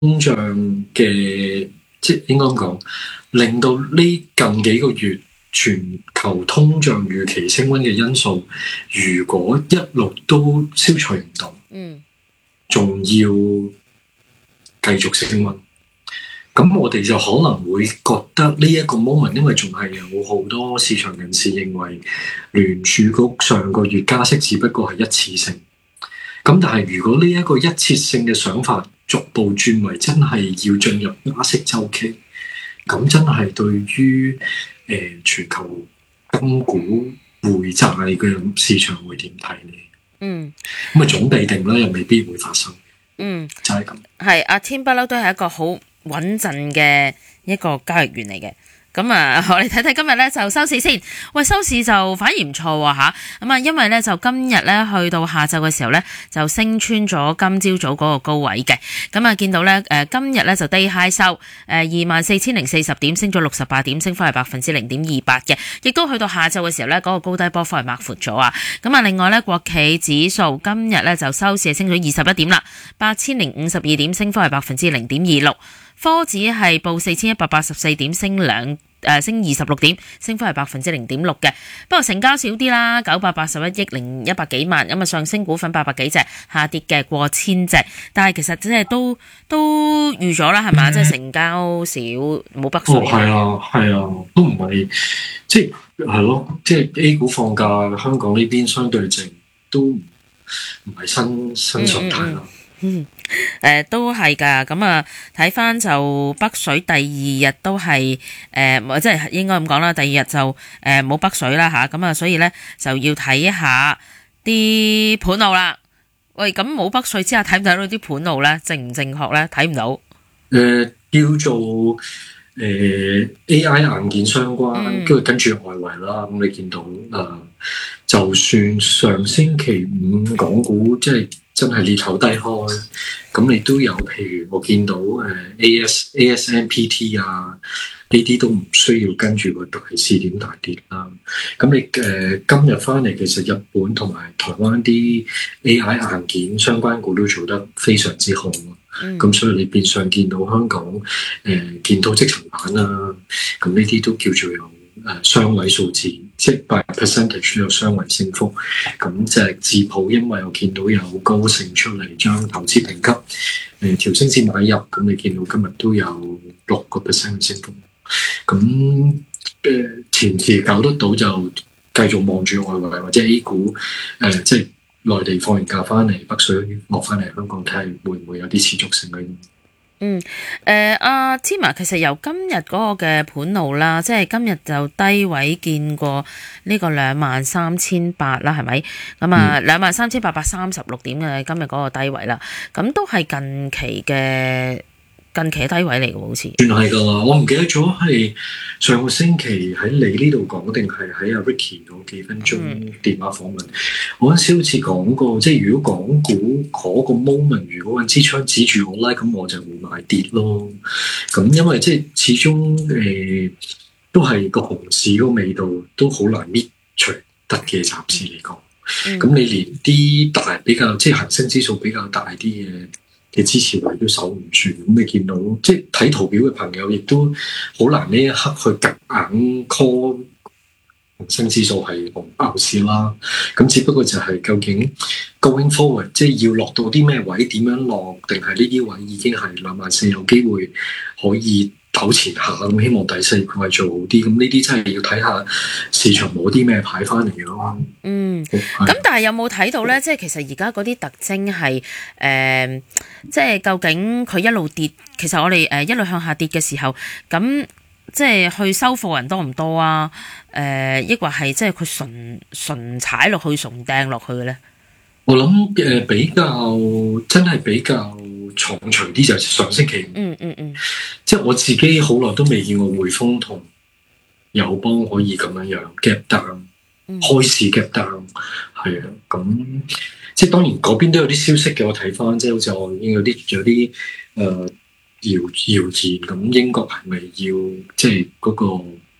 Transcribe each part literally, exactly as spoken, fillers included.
脹嘅，即係應該咁講，令到呢近幾個月全球通脹預期升溫嘅因素，如果一路都消除唔到，嗯，仲要繼續升溫。咁我哋就可能會覺得呢一個 moment， 因為仲係有好多市場人士認為聯儲局上個月加息只不過係一次性。咁但係如果呢一個一次性嘅想法逐步轉為真係要進入加息週期，咁真係對於誒、呃、全球金股匯債嘅市場會點睇呢？嗯，咁啊總備定啦，又未必會發生。嗯，就係咁。 係阿天不嬲都係一個好穩陣嘅一個交易員嚟嘅，咁啊，我哋睇睇今日咧就收市先。喂，收市就反而唔錯喎吓，咁啊，因為咧就今日咧去到下晝嘅時候咧就升穿咗今朝早嗰個高位嘅，咁啊見到咧誒今日咧就 day high 收誒二萬四千零四十點，升咗六十八點，升幅係百分之零點二八嘅，亦都去到下晝嘅時候咧嗰個高低波幅係擴闊咗啊。咁啊，另外咧國企指數今日咧就收市係升咗二十一點啦，八千零五十二點，升幅係百分之零點二六。科指係報四千一百八十四點，升兩誒升二十六點，升幅係百分之零點六嘅。不過成交少啲啦，九百八十一億零一百幾萬，咁啊上升股份八百幾隻，下跌嘅過千隻。但係其實真係都都預咗啦，係嘛？即係、嗯、成交少，冇北水。 哦，係啊，係啊，都唔係即係係咯，即係 A 股放假，香港呢邊相對靜，都唔係新新常態啦。 嗯，誒、呃、都係㗎，咁啊睇翻就北水第二日都係誒、呃，即係應該咁講啦，第二日就誒冇、呃、北水啦吓，咁啊所以咧就要睇一下啲盤路啦。喂，咁冇北水之下睇唔睇到啲盤路咧？正唔正確咧？睇唔到。誒、 呃，叫做誒、呃、A I 硬件相關，跟住、嗯、跟住外圍啦。咁你見到誒、呃，就算上星期五港股即係。真係裂口低開，咁你都有，譬如我見到誒 A S A S M P T 啊，呢啲都唔需要跟住個大市點大跌啦。咁你誒、呃、今日翻嚟，其實日本同埋台灣啲 A I 硬件相關股都做得非常之好。咁、嗯、所以你變相見到香港誒、呃、見到積層板啦，咁呢啲都叫做有誒雙位數字，即係 by percentage 都有雙位升幅。咁就係自抱，因為我見到有高盛出嚟將投資評級誒、呃、調升至買入，咁你見到今日都有六個 percent 嘅升幅。咁誒、呃、前期搞得到就繼續望住外圍或者 A 股誒、呃，即係內地放完假翻嚟，北水落翻嚟香港睇下會唔會有啲持續性嘅。 嗯，誒阿芝麻，其實由今日嗰個嘅盤路啦，即係今日就低位見過呢個兩萬三千八啦，係咪？咁啊，兩萬三千八百三十六點嘅今日嗰個低位啦，咁都係近期嘅近期嘅低位嚟嘅，好似算係㗎啦。我唔記得咗係上個星期喺你呢度講定係喺阿 Ricky 嗰幾分鐘電話訪問。嗯、我嗰陣時好似講過，即係如果港股嗰個 moment，如果揾支槍指住我咧，咁我就會買跌咯。咁因為即係始終誒、呃、都係個熊市嗰個味道都好難搣除得嘅，暫時嚟講。咁、嗯、你連啲大比較即係恒生指數比較大啲嘅嘅支持位都守唔住，咁你見到即係睇圖表嘅朋友，亦都好難呢一刻去夾硬 call 恒生指數係紅牛市啦。咁只不過就係究竟 going forward，即係要落到啲咩位，點樣落，定係呢啲位已經係兩萬四有機會可以抖前下，咁希望第四季做好啲。咁呢啲真係要睇下市場冇啲咩牌翻嚟咯。 嗯，咁但係有冇睇到咧？即係其實而家嗰啲特徵係誒，即係究竟佢一路跌，其實我哋誒一路向下跌嘅時候，咁即係去收貨人多唔多啊？誒、呃，抑或係即係佢純純踩落去，純掟落去嘅咧？ 我諗誒、呃、比較真係比較重錘啲就係上星期五，嗯嗯嗯，即係我自己好耐都未見過匯豐同友邦可以咁樣樣 gap down，嗯、開市 gap down，係啊，咁即係當然嗰邊都有啲消息嘅，我睇翻即係好似我已經有啲有啲誒謠謠言咁，英國係咪要即係嗰個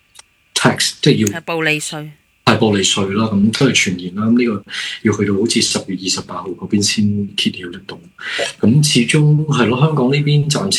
tax 即係要係暴利稅？ 係暴利稅啦，咁都係傳言啦。咁呢個要去到好似十月二十八號嗰邊先揭曉得到。咁始終係咯，香港呢邊暫時。